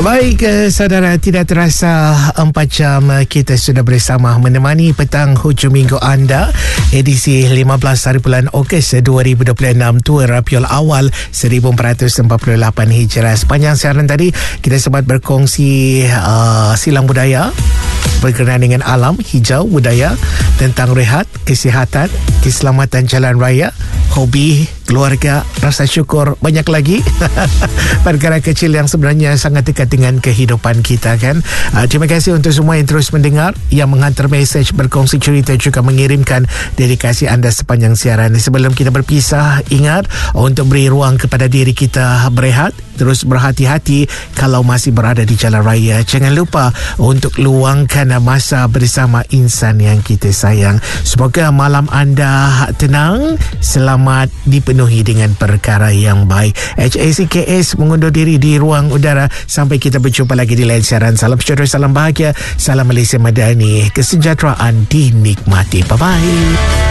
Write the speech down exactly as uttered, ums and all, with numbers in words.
Baik, eh, saudara, tidak terasa empat jam kita sudah bersama menemani petang hujung minggu anda, edisi lima belas hari bulan Ogos dua ribu dua puluh enam, tua Rabiul Awal seribu empat ratus empat puluh lapan Hijrah. Sepanjang siaran tadi kita sempat berkongsi uh, silang budaya berkenaan dengan alam, hijau, budaya, tentang rehat, kesihatan, keselamatan jalan raya, hobi, keluarga, rasa syukur, banyak lagi perkara kecil yang sebenarnya sangat dekat dengan kehidupan kita, kan. Uh, terima kasih untuk semua yang terus mendengar, yang menghantar mesej, berkongsi cerita, juga mengirimkan dedikasi anda sepanjang siaran. Sebelum kita berpisah, ingat untuk beri ruang kepada diri kita berehat, terus berhati-hati kalau masih berada di jalan raya. Jangan lupa untuk luangkan masa bersama insan yang kita sayang. Semoga malam anda tenang, selamat, dipenuhi dengan perkara yang baik. H A C K S mengundur diri di ruang udara. Sampai kita berjumpa lagi di lain siaran. Salam sejahtera, salam bahagia, salam Malaysia Madani. Kesejahteraan dinikmati. Bye-bye.